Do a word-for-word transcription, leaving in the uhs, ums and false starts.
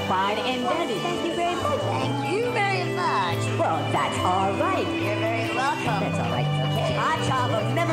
fine and dandy. Thank you very much. Thank you very much. Well, that's all right. You're very welcome. That's all right. I chop a